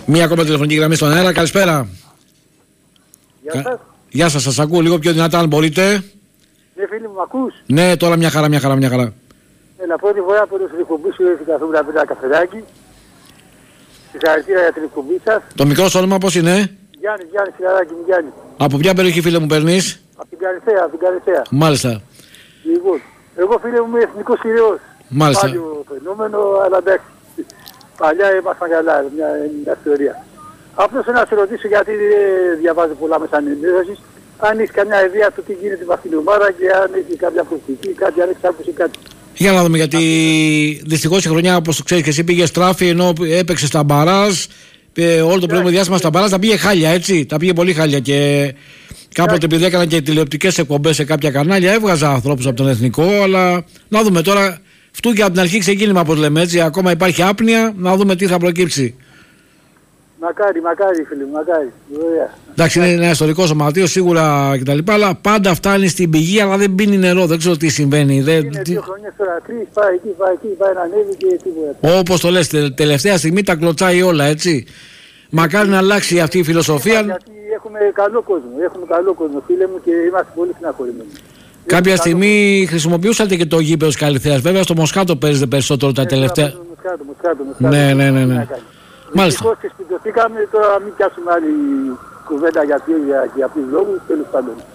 Μία ακόμα τηλεφωνική γραμμή στον αέρα. Καλησπέρα. Γεια σας, σας ακούω λίγο πιο δυνατά αν μπορείτε. Ναι, φίλοι μου, ακούς? Ναι, τώρα μια χαρά. Έλα, πρώτη φορά από το εκπομπή σου έρθει καθόλου να πει ένα καφεδάκι. Συγχαρητήρια για την εκπομπή σας. Το μικρό σου όνομα πώς είναι? Γιάννη, φιλαράκι μου, Γιάννη. Από ποια περιοχή, φίλε μου, παίρνεις? Από την Καλυθέα. Μάλιστα. Λοιπόν, εγώ, φίλε μου, είμαι εθνικός χειρός. Μάλιστα. Πάλι φαινόμενο, αλλά εντάξει. Παλιά ήμασταν καλά, μια ιστορία. Απλώς να σε ρωτήσω, γιατί δεν διαβάζω πολλά μέσα ενημέρωσης, αν έχεις καμιά ιδέα του τι γίνεται με αυτήν την ομάδα και αν έχει κάποια προσθήκη, κάτι, αν έχεις άκουσει κάτι. Για να δούμε, γιατί δυστυχώς η χρονιά, όπως το ξέρεις και εσύ, πήγε στράφη ενώ έπαιξε στα μπαράζ. Όλο το προηγούμενο διάστημα στα μπαράζ τα πήγε χάλια, έτσι. Τα πήγε πολύ χάλια και κάποτε επειδή έκανα και τηλεοπτικές εκπομπές σε κάποια κανάλια, έβγαζα ανθρώπους από τον εθνικό. Αλλά να δούμε τώρα, φτούκια από την αρχή ξεκίνημα, όπως λέμε, έτσι. Ακόμα υπάρχει άπνοια, να δούμε τι θα προκύψει. Μακάρι, φίλε μου, μακάρι. Εντάξει, είναι ένα ιστορικό σωματείο σίγουρα κτλ. Αλλά πάντα φτάνει στην πηγή, αλλά δεν πίνει νερό. Δεν ξέρω τι συμβαίνει. Είναι 2 χρονιές τώρα, 3, πάει εκεί, πάει να ανέβει και τίποτα. Όπως το λες, τελευταία στιγμή τα κλωτσάει όλα, έτσι. Μακάρι να αλλάξει αυτή η φιλοσοφία. Γιατί έχουμε καλό κόσμο, φίλε μου, και είμαστε πολύ συναχωρημένοι. Κάποια στιγμή χρησιμοποιούσατε και το γήπεδο της Καλυθέας. Βέβαια στο Μοσχάτο παίζετε περισσότερο τα τελευταία. Μοσχάτο. Ναι. Μάλιστα. Και σπιτωθήκαμε, τώρα μην πιάσουμε άλλη κουβέντα για ποιους λόγους, τέλος πάντων.